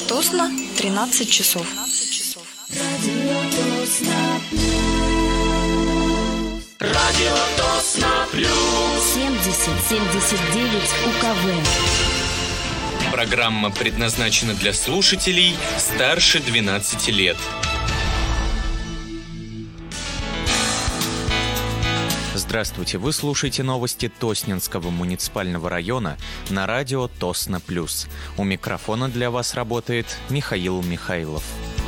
Тосно 13 часов. Радио Тосно плюс 70-79 УКВ. Программа предназначена для слушателей старше 12 лет. Здравствуйте, вы слушаете новости Тосненского муниципального района на радио Тосно плюс. У микрофона для вас работает Михаил Михайлов.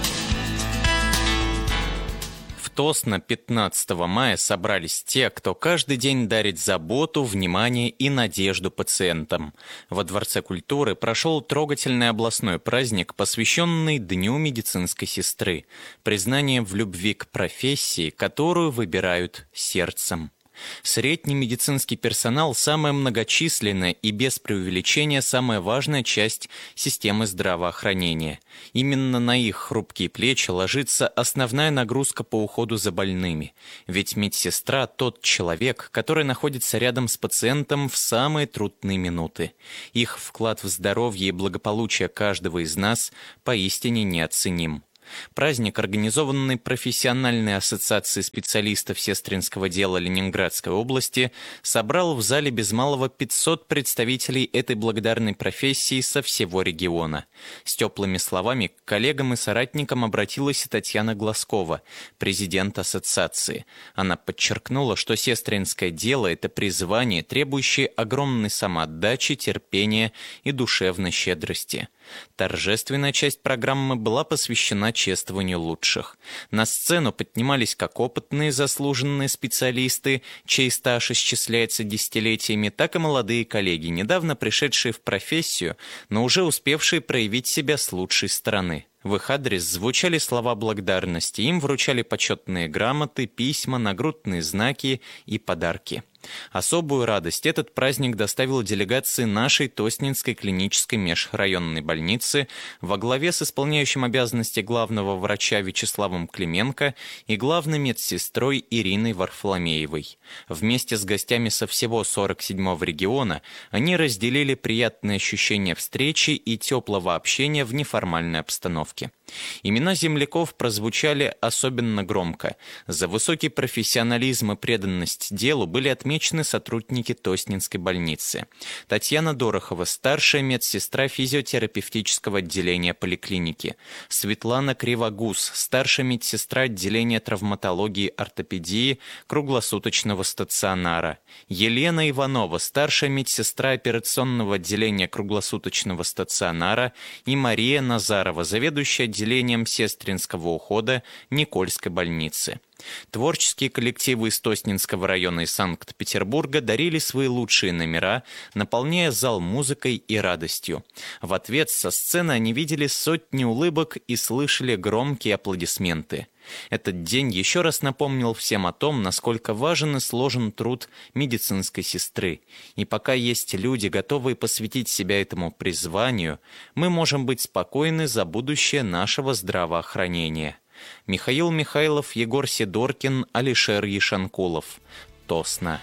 В Тосно 15 мая собрались те, кто каждый день дарит заботу, внимание и надежду пациентам. Во Дворце культуры прошел трогательный областной праздник, посвященный Дню медицинской сестры. Признание в любви к профессии, которую выбирают сердцем. Средний медицинский персонал – самая многочисленная и без преувеличения самая важная часть системы здравоохранения. Именно на их хрупкие плечи ложится основная нагрузка по уходу за больными. Ведь медсестра – тот человек, который находится рядом с пациентом в самые трудные минуты. Их вклад в здоровье и благополучие каждого из нас поистине неоценим. Праздник, организованный профессиональной ассоциацией специалистов сестринского дела Ленинградской области, собрал в зале без малого 500 представителей этой благодарной профессии со всего региона. С теплыми словами к коллегам и соратникам обратилась и Татьяна Глазкова, президент ассоциации. Она подчеркнула, что сестринское дело – это призвание, требующее огромной самоотдачи, терпения и душевной щедрости. Торжественная часть программы была посвящена чествованию лучших. На сцену поднимались как опытные заслуженные специалисты, чей стаж исчисляется десятилетиями, так и молодые коллеги, недавно пришедшие в профессию, но уже успевшие проявить себя с лучшей стороны. В их адрес звучали слова благодарности, им вручали почетные грамоты, письма, нагрудные знаки и подарки. Особую радость этот праздник доставил делегации нашей Тосненской клинической межрайонной больницы во главе с исполняющим обязанности главного врача Вячеславом Клименко и главной медсестрой Ириной Варфоломеевой. Вместе с гостями со всего 47-го региона они разделили приятные ощущения встречи и теплого общения в неформальной обстановке. Имена земляков прозвучали особенно громко. За высокий профессионализм и преданность делу были отмечены сотрудники Тосненской больницы. Татьяна Дорохова, старшая медсестра физиотерапевтического отделения поликлиники. Светлана Кривогуз, старшая медсестра отделения травматологии ортопедии круглосуточного стационара. Елена Иванова, старшая медсестра операционного отделения круглосуточного стационара. И Мария Назарова, заведующая отделением сестринского ухода Никольской больницы. Творческие коллективы из Тосненского района и Санкт-Петербурга дарили свои лучшие номера, наполняя зал музыкой и радостью. В ответ со сцены они видели сотни улыбок и слышали громкие аплодисменты. Этот день еще раз напомнил всем о том, насколько важен и сложен труд медицинской сестры. И пока есть люди, готовые посвятить себя этому призванию, мы можем быть спокойны за будущее нашего здравоохранения. Михаил Михайлов, Егор Сидоркин, Алишер Ешанкулов. Тосно.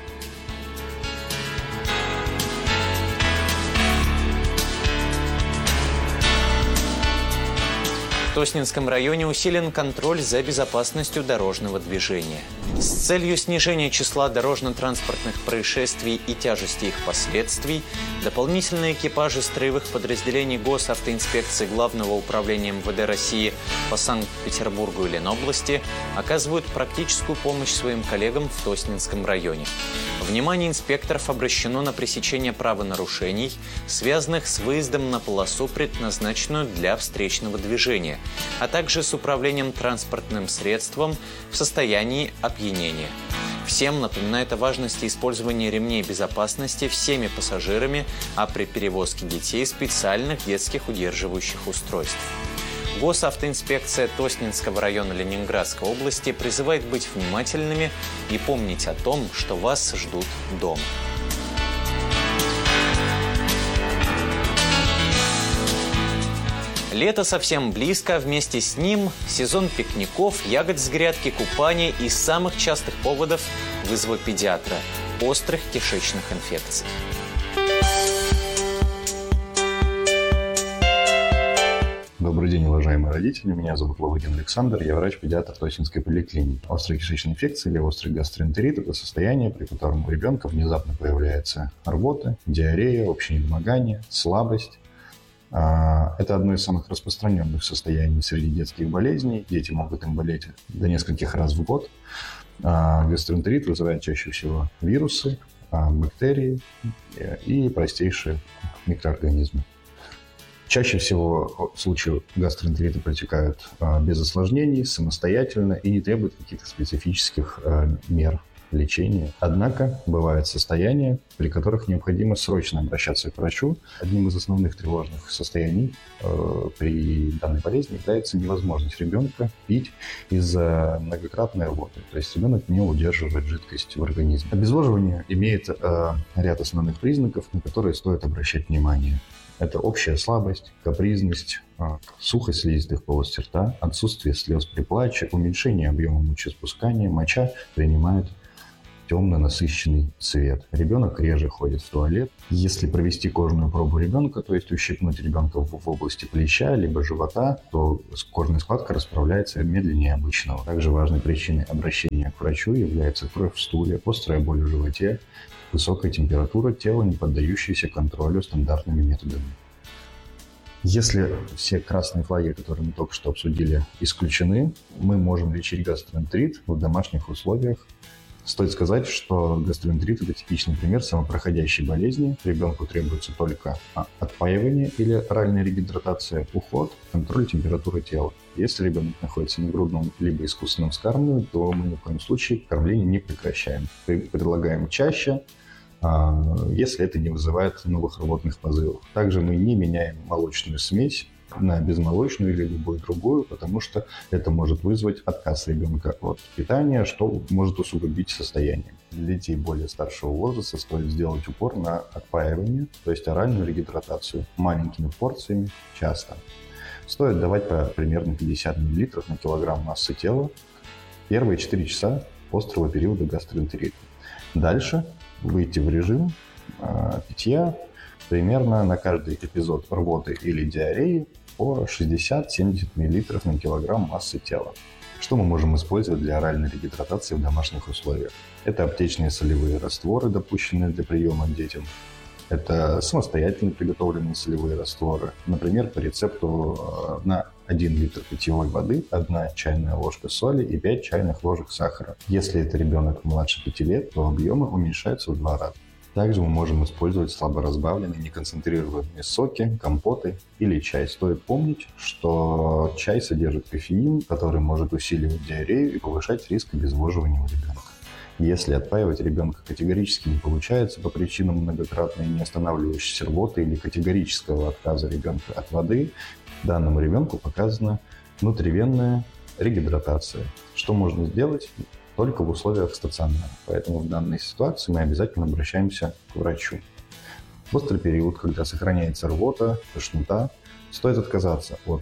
В Тосненском районе усилен контроль за безопасностью дорожного движения. С целью снижения числа дорожно-транспортных происшествий и тяжести их последствий, дополнительные экипажи строевых подразделений Госавтоинспекции Главного управления МВД России по Санкт-Петербургу и Ленобласти оказывают практическую помощь своим коллегам в Тосненском районе. Внимание инспекторов обращено на пресечение правонарушений, связанных с выездом на полосу, предназначенную для встречного движения, а также с управлением транспортным средством в состоянии опьянения. Всем напоминает о важности использования ремней безопасности всеми пассажирами, а при перевозке детей специальных детских удерживающих устройств. Госавтоинспекция Тосненского района Ленинградской области призывает быть внимательными и помнить о том, что вас ждут дома. Лето совсем близко, а вместе с ним сезон пикников, ягод с грядки, купания и самых частых поводов вызова педиатра – острых кишечных инфекций. Добрый день, уважаемые родители. Меня зовут Ловыгин Александр. Я врач-педиатр Тосинской поликлиники. Острая кишечная инфекция или острый гастроэнтерит – это состояние, при котором у ребенка внезапно появляется рвота, диарея, общее недомогание, слабость. Это одно из самых распространенных состояний среди детских болезней. Дети могут им болеть до нескольких раз в год. Гастроэнтерит вызывает чаще всего вирусы, бактерии и простейшие микроорганизмы. Чаще всего случаи гастроэнтерита протекают без осложнений, самостоятельно и не требуют каких-то специфических мер лечения. Однако бывают состояния, при которых необходимо срочно обращаться к врачу. Одним из основных тревожных состояний при данной болезни является невозможность ребенка пить из-за многократной рвоты. То есть ребенок не удерживает жидкость в организме. Обезвоживание имеет ряд основных признаков, на которые стоит обращать внимание. Это общая слабость, капризность, сухость слизистых полости рта, отсутствие слез при плаче, уменьшение объема мочеиспускания, моча принимает темно-насыщенный цвет. Ребенок реже ходит в туалет. Если провести кожную пробу ребенка, то есть ущипнуть ребенка в области плеча либо живота, то кожная складка расправляется медленнее обычного. Также важной причиной обращения к врачу является кровь в стуле, острая боль в животе, высокая температура тела, не поддающаяся контролю стандартными методами. Если все красные флаги, которые мы только что обсудили, исключены, мы можем лечить гастроэнтерит в домашних условиях. Стоит сказать, что гастроэнтерит – это типичный пример самопроходящей болезни. Ребенку требуется только отпаивание или оральная регидратация, уход, контроль температуры тела. Если ребенок находится на грудном либо искусственном вскармливании, то мы ни в коем случае кормление не прекращаем. Предлагаем чаще, если это не вызывает новых рвотных позывов. Также мы не меняем молочную смесь на безмолочную или любую другую, потому что это может вызвать отказ ребенка от питания, что может усугубить состояние. Для детей более старшего возраста стоит сделать упор на отпаивание, то есть оральную регидратацию маленькими порциями часто. Стоит давать примерно 50 мл на килограмм массы тела первые 4 часа острого периода гастроэнтерита. Дальше выйти в режим питья примерно на каждый эпизод рвоты или диареи по 60-70 мл на килограмм массы тела. Что мы можем использовать для оральной регидратации в домашних условиях? Это аптечные солевые растворы, допущенные для приема детям. Это самостоятельно приготовленные солевые растворы. Например, по рецепту на 1 литр питьевой воды 1 чайная ложка соли и 5 чайных ложек сахара. Если это ребенок младше 5 лет, то объемы уменьшаются в 2 раза. Также мы можем использовать слабо разбавленные, неконцентрированные соки, компоты или чай. Стоит помнить, что чай содержит кофеин, который может усиливать диарею и повышать риск обезвоживания у ребенка. Если отпаивать ребенка категорически не получается по причинам многократной неостанавливающейся рвоты или категорического отказа ребенка от воды, данному ребенку показана внутривенная регидратация. Что можно сделать? Только в условиях стационара. Поэтому в данной ситуации мы обязательно обращаемся к врачу. В острый период, когда сохраняется рвота, тошнота, стоит отказаться от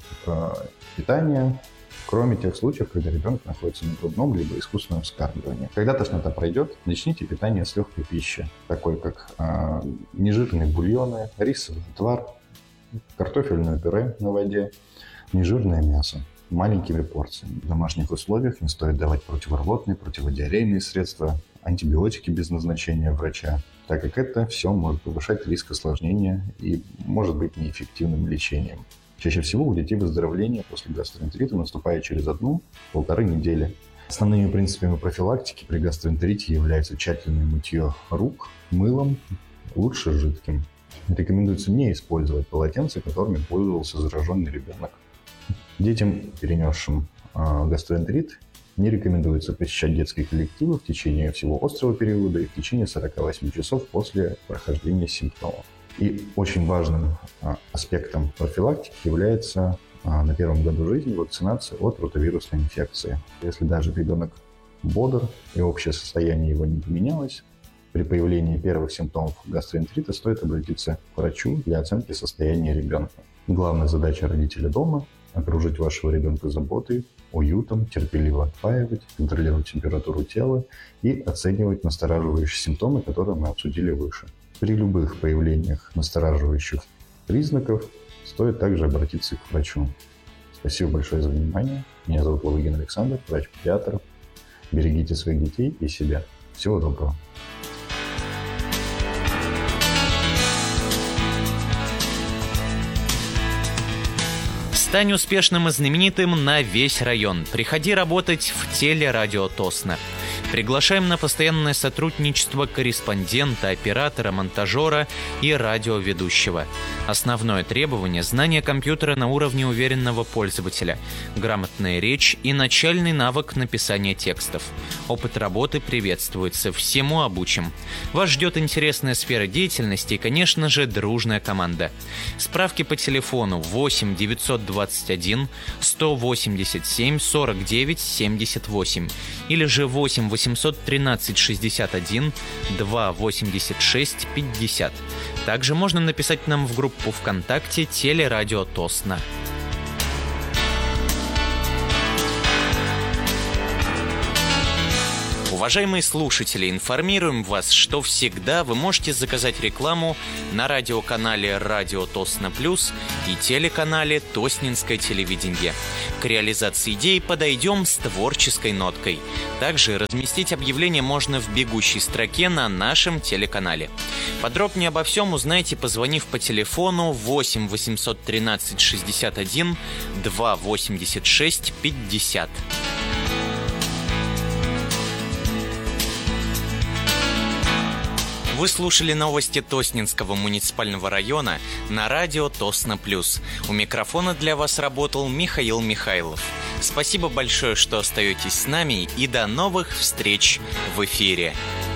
питания, кроме тех случаев, когда ребенок находится на грудном либо искусственном вскармливании. Когда тошнота пройдет, начните питание с легкой пищи, такой как нежирные бульоны, рисовый отвар, картофельное пюре на воде, нежирное мясо. Маленькими порциями. В домашних условиях не стоит давать противорвотные, противодиарейные средства, антибиотики без назначения врача, так как это все может повышать риск осложнения и может быть неэффективным лечением. Чаще всего у детей выздоровление после гастроэнтерита наступает через 1-1,5 недели. Основными принципами профилактики при гастроэнтерите является тщательное мытье рук мылом, лучше жидким. Рекомендуется не использовать полотенца, которыми пользовался зараженный ребенок. Детям, перенесшим гастроэнтерит, не рекомендуется посещать детские коллективы в течение всего острого периода и в течение 48 часов после прохождения симптомов. И очень важным аспектом профилактики является на первом году жизни вакцинация от ротавирусной инфекции. Если даже ребенок бодр и общее состояние его не поменялось, при появлении первых симптомов гастроэнтерита стоит обратиться к врачу для оценки состояния ребенка. Главная задача родителя дома – окружить вашего ребенка заботой, уютом, терпеливо отпаивать, контролировать температуру тела и оценивать настораживающие симптомы, которые мы обсудили выше. При любых появлениях настораживающих признаков стоит также обратиться к врачу. Спасибо большое за внимание. Меня зовут Лавыгин Александр, врач-педиатр. Берегите своих детей и себя. Всего доброго. Стань успешным и знаменитым на весь район. Приходи работать в телерадио Тосно. Приглашаем на постоянное сотрудничество корреспондента, оператора, монтажера и радиоведущего. Основное требование – знание компьютера на уровне уверенного пользователя, грамотная речь и начальный навык написания текстов. Опыт работы приветствуется, всему обучим. Вас ждет интересная сфера деятельности и, конечно же, дружная команда. Справки по телефону 8 921 187 49 78 или же 8 813 61 2 86 50. Также можно написать нам в группу ВКонтакте «Телерадио Тосно». Уважаемые слушатели, информируем вас, что всегда вы можете заказать рекламу на радиоканале «Радио Тосно Плюс» и телеканале «Тоснинское телевидение». К реализации идей подойдем с творческой ноткой. Также разместить объявление можно в бегущей строке на нашем телеканале. Подробнее обо всем узнайте, позвонив по телефону 8 813 61 2 86 50. Вы слушали новости Тоснинского муниципального района на радио Тосно Плюс. У микрофона для вас работал Михаил Михайлов. Спасибо большое, что остаетесь с нами, и до новых встреч в эфире.